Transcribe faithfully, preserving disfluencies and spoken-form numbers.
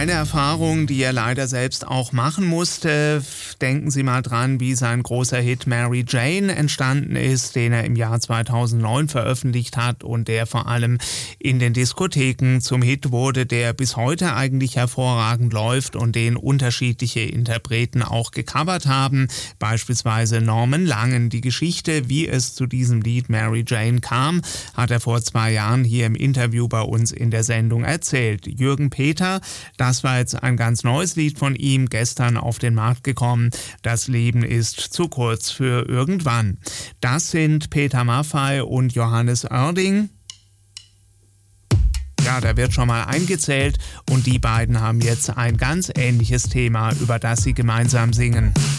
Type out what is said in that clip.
Eine Erfahrung, die er leider selbst auch machen musste. Denken Sie mal dran, wie sein großer Hit Mary Jane entstanden ist, den er im Jahr zweitausendneun veröffentlicht hat und der vor allem in den Diskotheken zum Hit wurde, der bis heute eigentlich hervorragend läuft und den unterschiedliche Interpreten auch gecovert haben. Beispielsweise Norman Langen. Die Geschichte, wie es zu diesem Lied Mary Jane kam, hat er vor zwei Jahren hier im Interview bei uns in der Sendung erzählt. Jürgen Peter, das war jetzt ein ganz neues Lied von ihm, gestern auf den Markt gekommen. Das Leben ist zu kurz für irgendwann. Das sind Peter Maffay und Johannes Oerding. Ja, da wird schon mal eingezählt und die beiden haben jetzt ein ganz ähnliches Thema, über das sie gemeinsam singen.